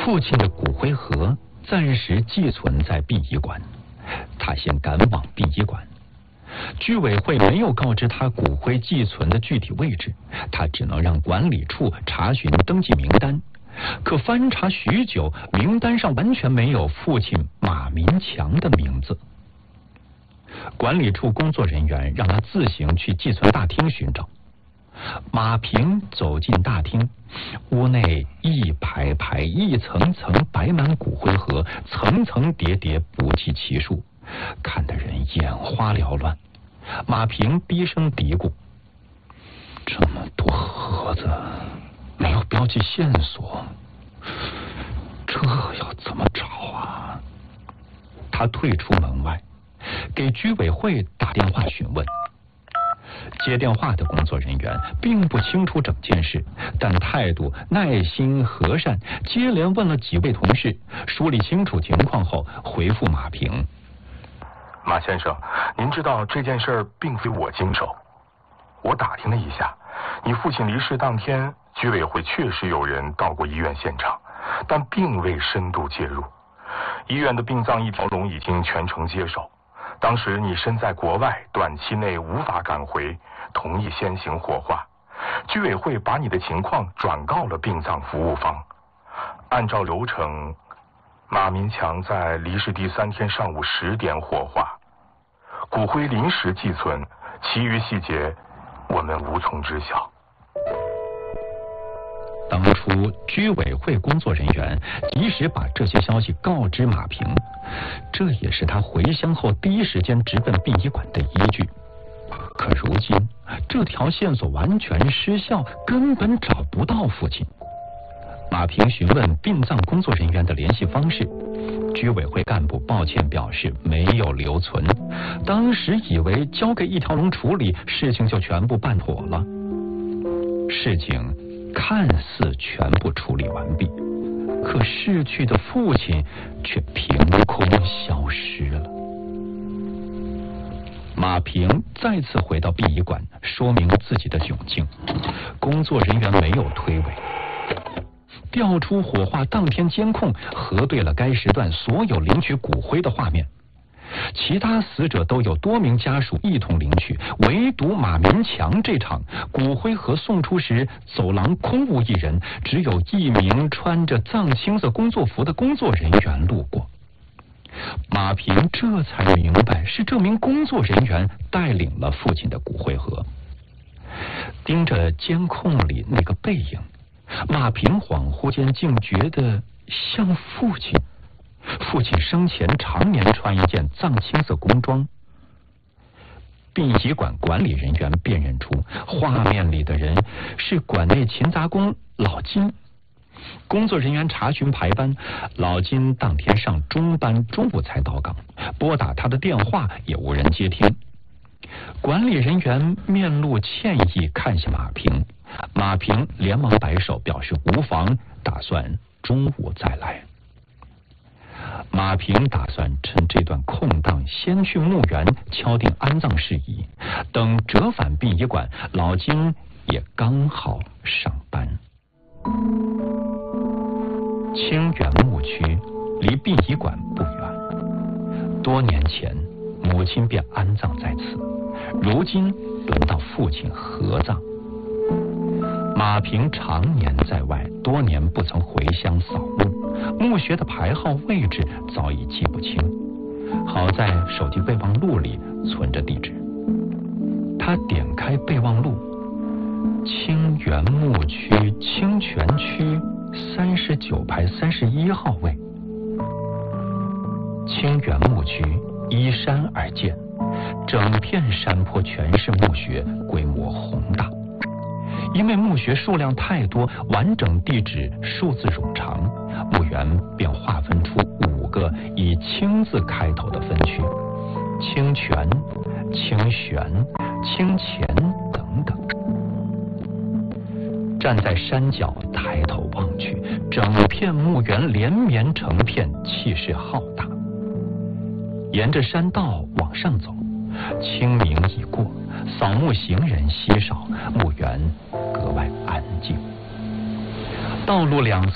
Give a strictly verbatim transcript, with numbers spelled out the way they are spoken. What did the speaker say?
父亲的骨灰盒暂时寄存在殡仪馆，他先赶往殡仪馆。居委会没有告知他骨灰寄存的具体位置，他只能让管理处查询登记名单。可翻查许久，名单上完全没有父亲马民强的名字。管理处工作人员让他自行去寄存大厅寻找。马平走进大厅，屋内一排排一层层摆满骨灰盒，层层叠叠不计其数，看得人眼花缭乱。马平低声嘀咕：这么多盒子，没有标记线索，这要怎么找啊？他退出门外，给居委会打电话询问。接电话的工作人员并不清楚整件事，但态度耐心和善，接连问了几位同事，梳理清楚情况后，回复马平： 马先生，您知道这件事并非我经手。我打听了一下，你父亲离世当天，居委会确实有人到过医院现场，但并未深度介入。医院的殡葬一条龙已经全程接手。当时你身在国外，短期内无法赶回，同意先行火化。居委会把你的情况转告了殡葬服务方。按照流程，马民强在离世第三天上午十点火化，骨灰临时寄存，其余细节我们无从知晓。 当初居委会工作人员及时把这些消息告知马平，这也是他回乡后第一时间直奔殡仪馆的依据。可如今这条线索完全失效，根本找不到父亲。马平询问殡葬工作人员的联系方式，居委会干部抱歉表示没有留存，当时以为交给一条龙处理，事情就全部办妥了。事情看似全部处理完毕，可逝去的父亲却凭空消失了。马平再次回到殡仪馆，说明自己的窘境。工作人员没有推诿，调出火化当天监控，核对了该时段所有领取骨灰的画面。其他死者都有多名家属一同领取，唯独马民强这场骨灰盒送出时，走廊空无一人，只有一名穿着藏青色工作服的工作人员路过。马平这才明白，是这名工作人员带领了父亲的骨灰盒。盯着监控里那个背影，马平恍惚间竟觉得像父亲。父亲生前常年穿一件藏青色工装。殡仪馆管理人员辨认出画面里的人是馆内勤杂工老金。工作人员查询排班，老金当天上中班，中午才到岗，拨打他的电话也无人接听。管理人员面露歉意看向马平，马平连忙摆手表示无妨，打算中午再来。马平打算趁这段空档先去墓园敲定安葬事宜，等折返殡仪馆，老金也刚好上班。清源墓区离殡仪馆不远，多年前母亲便安葬在此，如今轮到父亲合葬。马平常年在外，多年不曾回乡扫墓，墓穴的牌号位置早已记不清，好在手机备忘录里存着地址。他点开备忘录，清源墓区清泉区三十九排三十一号位。清源墓区依山而建，整片山坡全是墓穴，规模宏大。因为墓穴数量太多，完整地址数字冗长，墓园便划分出五个以清字开头的分区：清泉、清玄、清钱等等。站在山脚抬头望去，整片墓园连绵成片，气势浩大。沿着山道往上走，清明已过，扫墓行人稀少，墓园格外安静。道路两侧